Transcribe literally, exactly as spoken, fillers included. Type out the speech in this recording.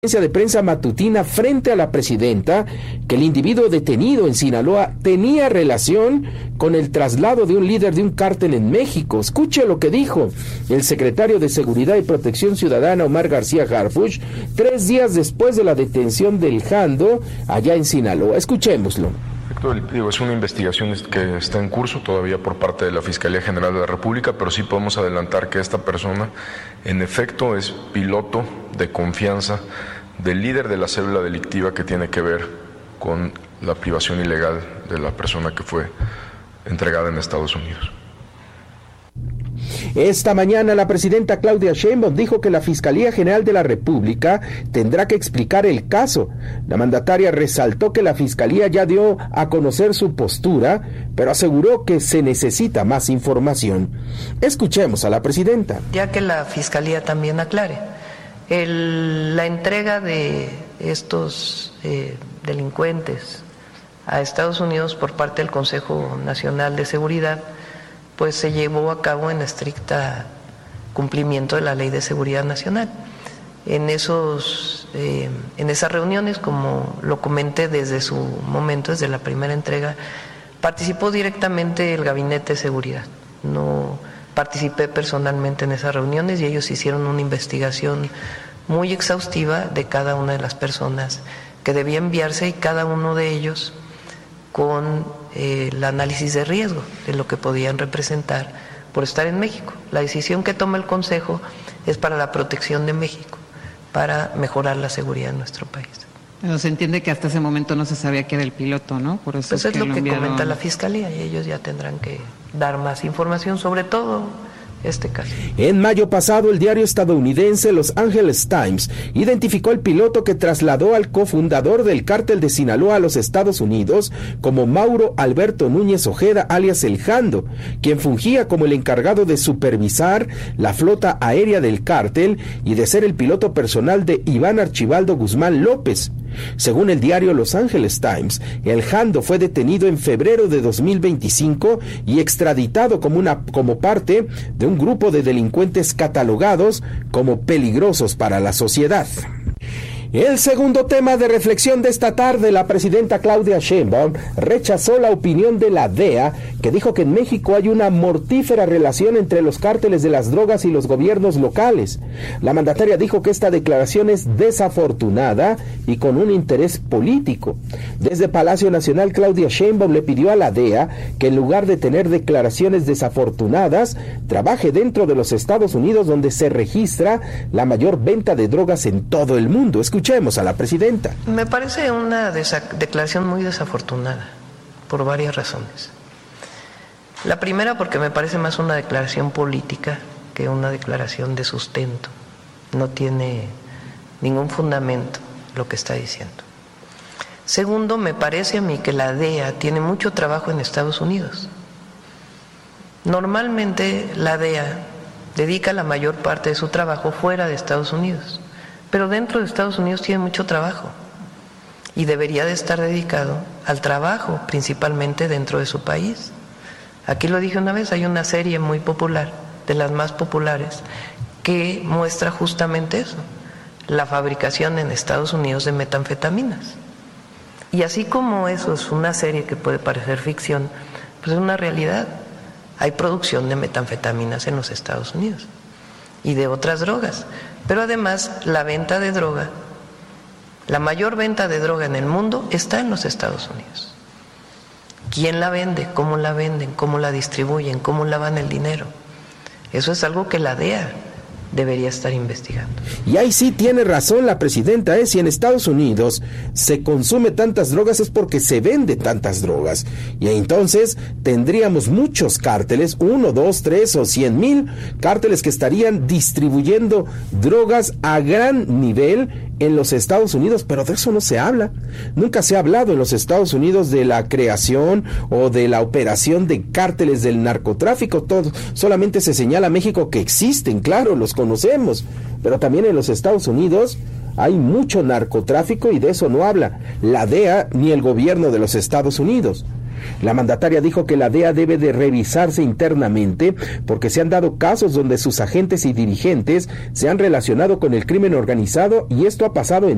de prensa matutina frente a la presidenta que el individuo detenido en Sinaloa tenía relación con el traslado de un líder de un cártel en México. Escuche lo que dijo el secretario de Seguridad y Protección Ciudadana, Omar García Harfuch, tres días después de la detención del Jando allá en Sinaloa. Escuchémoslo. Digo, es una investigación que está en curso todavía por parte de la Fiscalía General de la República, pero sí podemos adelantar que esta persona en efecto es piloto de confianza del líder de la célula delictiva que tiene que ver con la privación ilegal de la persona que fue entregada en Estados Unidos. Esta mañana la presidenta Claudia Sheinbaum dijo que la Fiscalía General de la República tendrá que explicar el caso. La mandataria resaltó que la Fiscalía ya dio a conocer su postura, pero aseguró que se necesita más información. Escuchemos a la presidenta. Ya que la Fiscalía también aclare, el, la entrega de estos eh, delincuentes a Estados Unidos por parte del Consejo Nacional de Seguridad pues se llevó a cabo en estricta cumplimiento de la Ley de Seguridad Nacional. En esos, eh, en esas reuniones, como lo comenté desde su momento, desde la primera entrega, participó directamente el Gabinete de Seguridad. No participé personalmente en esas reuniones y ellos hicieron una investigación muy exhaustiva de cada una de las personas que debía enviarse y cada uno de ellos con eh, el análisis de riesgo de lo que podían representar por estar en México. La decisión que toma el Consejo es para la protección de México, para mejorar la seguridad en nuestro país. Pero se entiende que hasta ese momento no se sabía que era el piloto, ¿no? Por eso pues es, es que lo, lo que enviaron... comenta la Fiscalía y ellos ya tendrán que dar más información, sobre todo este caso. En mayo pasado, el diario estadounidense Los Angeles Times identificó al piloto que trasladó al cofundador del cártel de Sinaloa a los Estados Unidos como Mauro Alberto Núñez Ojeda, alias El Jando, quien fungía como el encargado de supervisar la flota aérea del cártel y de ser el piloto personal de Iván Archibaldo Guzmán López. Según el diario Los Angeles Times, el Jando fue detenido en febrero de dos mil veinticinco y extraditado como, una, como parte de un grupo de delincuentes catalogados como peligrosos para la sociedad. El segundo tema de reflexión de esta tarde, la presidenta Claudia Sheinbaum rechazó la opinión de la D E A, que dijo que en México hay una mortífera relación entre los cárteles de las drogas y los gobiernos locales. La mandataria dijo que esta declaración es desafortunada y con un interés político. Desde Palacio Nacional, Claudia Sheinbaum le pidió a la D E A que en lugar de tener declaraciones desafortunadas, trabaje dentro de los Estados Unidos, donde se registra la mayor venta de drogas en todo el mundo. Escuchemos a la presidenta. Me parece una desa- declaración muy desafortunada, por varias razones. La primera, porque me parece más una declaración política que una declaración de sustento. No tiene ningún fundamento lo que está diciendo. Segundo, me parece a mí que la D E A tiene mucho trabajo en Estados Unidos. Normalmente la D E A dedica la mayor parte de su trabajo fuera de Estados Unidos. Pero dentro de Estados Unidos tiene mucho trabajo y debería de estar dedicado al trabajo, principalmente dentro de su país. Aquí lo dije una vez, hay una serie muy popular, de las más populares, que muestra justamente eso, la fabricación en Estados Unidos de metanfetaminas. Y así como eso es una serie que puede parecer ficción, pues es una realidad. Hay producción de metanfetaminas en los Estados Unidos y de otras drogas. Pero además la venta de droga, la mayor venta de droga en el mundo está en los Estados Unidos. ¿Quién la vende? ¿Cómo la venden? ¿Cómo la distribuyen? ¿Cómo lavan el dinero? Eso es algo que la D E A debería estar investigando. Y ahí sí tiene razón la presidenta, ¿eh? Si en Estados Unidos se consume tantas drogas es porque se vende tantas drogas. Y entonces tendríamos muchos cárteles, uno, dos, tres o cien mil cárteles que estarían distribuyendo drogas a gran nivel en los Estados Unidos, pero de eso no se habla. Nunca se ha hablado en los Estados Unidos de la creación o de la operación de cárteles del narcotráfico. Todo, solamente se señala a México que existen, claro, los conocemos, pero también en los Estados Unidos hay mucho narcotráfico y de eso no habla la D E A ni el gobierno de los Estados Unidos. La mandataria dijo que la D E A debe de revisarse internamente porque se han dado casos donde sus agentes y dirigentes se han relacionado con el crimen organizado y esto ha pasado en